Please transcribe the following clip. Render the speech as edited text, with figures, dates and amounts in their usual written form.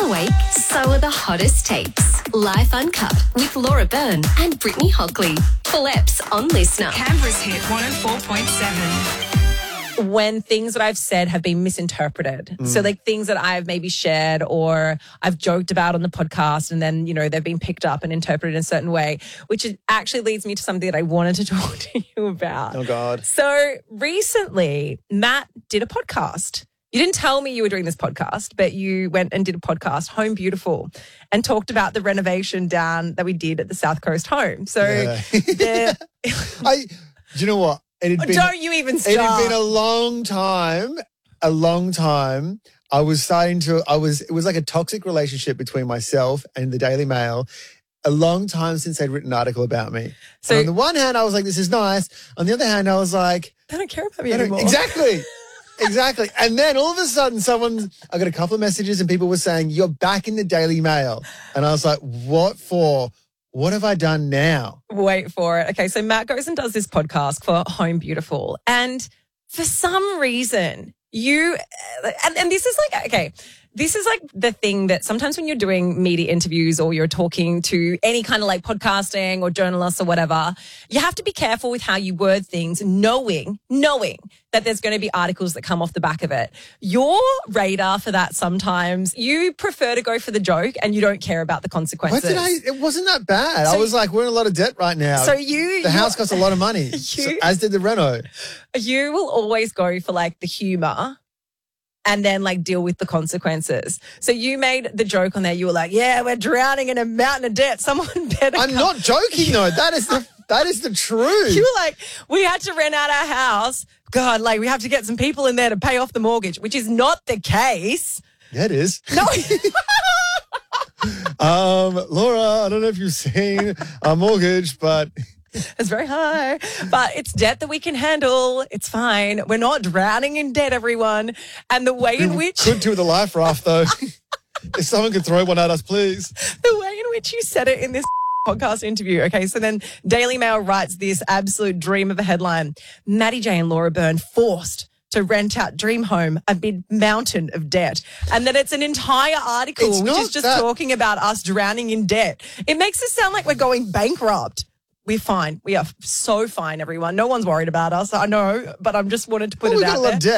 awake, so are the hottest takes. Life Uncut with Laura Byrne and Brittany Hockley. Full eps on Listener. Canberra's Hit 104.7. When things that I've said have been misinterpreted. So like things that I've maybe shared or I've joked about on the podcast and then, you know, they've been picked up and interpreted in a certain way, which actually leads me to something that I wanted to talk to you about. Oh, God. So recently, Matt did a podcast. You didn't tell me you were doing this podcast, but you went and did a podcast, Home Beautiful, and talked about the renovation down that we did at the South Coast home. So Do you know what? Don't you even start. It had been a long time. It was like a toxic relationship between myself and the Daily Mail. A long time since they'd written an article about me. So on the one hand, I was like, this is nice. On the other hand, I was like, they don't care about me anymore. Exactly. And then all of a sudden I got a couple of messages and people were saying, you're back in the Daily Mail. And I was like, what for? What have I done now? Wait for it. Okay, so Matt goes and does this podcast for Home Beautiful. And for some reason, and this is like, okay, this is like the thing that sometimes when you're doing media interviews or you're talking to any kind of like podcasting or journalists or whatever, you have to be careful with how you word things, knowing that there's going to be articles that come off the back of it. Your radar for that sometimes, you prefer to go for the joke and you don't care about the consequences. It wasn't that bad. I was like, we're in a lot of debt right now. So the house costs a lot of money, as did the reno. You will always go for like the humor and then like deal with the consequences. So you made the joke on there. You were like, yeah, we're drowning in a mountain of debt. Someone better I'm not joking though. That is the truth. You were like, we had to rent out our house. God, like we have to get some people in there to pay off the mortgage, which is not the case. Yeah, it is. No. Laura, I don't know if you've seen our mortgage, but it's very high, but it's debt that we can handle. It's fine. We're not drowning in debt, everyone. And the way in which... Could do with a life raft, though. If someone could throw one at us, please. The way in which you said it in this podcast interview. Okay, so then Daily Mail writes this absolute dream of a headline. Maddie J and Laura Byrne forced to rent out dream home amid mountain of debt. And then it's an entire article which is just talking about us drowning in debt. It makes us sound like we're going bankrupt. We're fine. We are so fine, everyone. No one's worried about us. I know, but I'm just wanted to put it out there.